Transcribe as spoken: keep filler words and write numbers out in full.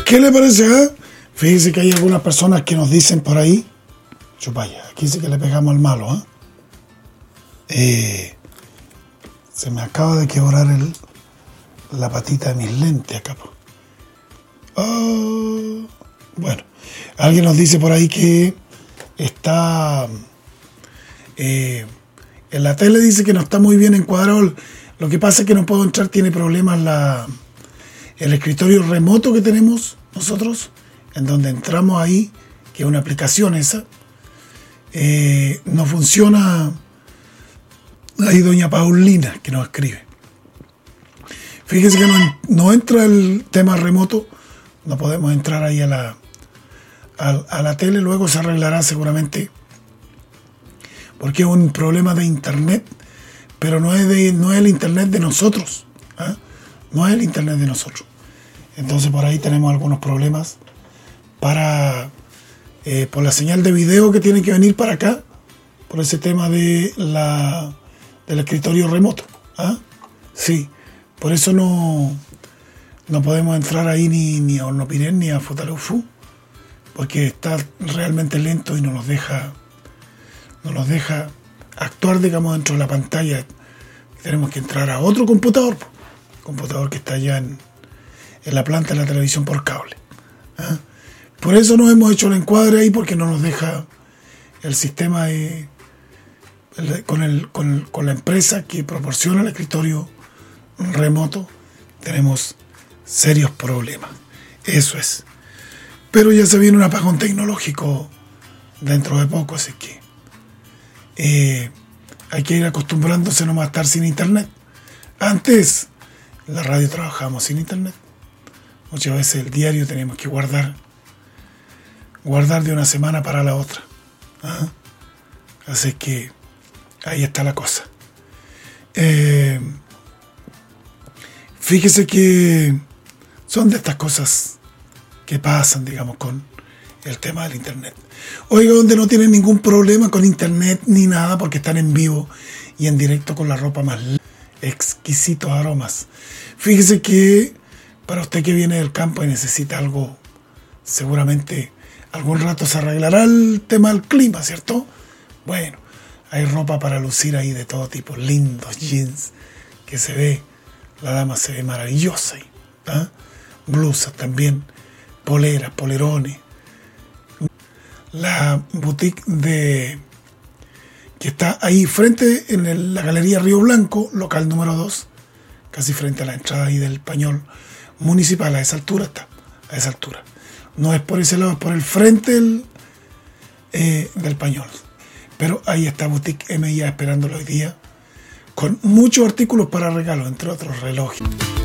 ¿Qué le parece? Eh? Fíjese que hay algunas personas que nos dicen por ahí, chupaya, aquí sí que le pegamos al malo, ¿eh? Eh, se me acaba de quebrar el, la patita de mis lentes acá. Oh, bueno, alguien nos dice por ahí que está eh, en la tele, dice que no está muy bien encuadrado. Lo que pasa es que no puedo entrar, tiene problemas la, el escritorio remoto que tenemos nosotros, en donde entramos ahí, que es una aplicación esa, eh, no funciona. Ahí doña Paulina que nos escribe. Fíjese que no, no entra el tema remoto, no podemos entrar ahí a la, a, a la tele, luego se arreglará seguramente, porque es un problema de internet, pero no es, de, no es el internet de nosotros, ¿eh? No es el internet de nosotros. Entonces por ahí tenemos algunos problemas para eh, por la señal de video que tiene que venir para acá, por ese tema de la del escritorio remoto. ¿Ah? Sí, por eso no, no podemos entrar ahí ni, ni a Hornopirén ni a Futaleufú, porque está realmente lento y no nos deja, no nos deja actuar, digamos, dentro de la pantalla. Tenemos que entrar a otro computador, computador que está allá en, en la planta de la televisión por cable. ¿Ah? Por eso no hemos hecho el encuadre ahí, porque no nos deja el sistema de... Con, el, con, con la empresa que proporciona el escritorio remoto, tenemos serios problemas. Eso es. Pero ya se viene un apagón tecnológico dentro de poco, así que eh, hay que ir acostumbrándose nomás a estar sin internet. Antes, en la radio trabajábamos sin internet. Muchas veces el diario teníamos que guardar, guardar de una semana para la otra. ¿Ah? Así que ahí está la cosa. Eh, fíjese que son de estas cosas que pasan, digamos, con el tema del internet. Oiga, donde no tienen ningún problema con internet ni nada, porque están en vivo y en directo con la ropa más exquisitos aromas. Fíjese que para usted que viene del campo y necesita algo, seguramente algún rato se arreglará el tema del clima, ¿cierto? Bueno, hay ropa para lucir ahí de todo tipo, lindos jeans, que se ve, la dama se ve maravillosa ahí, ¿ah? Blusas también, poleras, polerones. La boutique de que está ahí frente en el, la Galería Río Blanco, local número dos, casi frente a la entrada ahí del Pañol Municipal, a esa altura está, a esa altura. No es por ese lado, es por el frente del, eh, del Pañol. Pero ahí está Boutique M ya esperándolo hoy día, con muchos artículos para regalo, entre otros relojes.